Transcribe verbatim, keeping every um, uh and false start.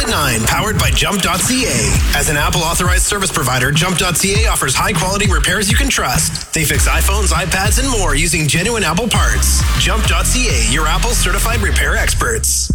at nine, powered by Jump dot C A. As an Apple authorized service provider, Jump dot C A offers high-quality repairs you can trust. They fix iPhones, iPads, and more using genuine Apple parts. Jump dot C A, your Apple certified repair experts.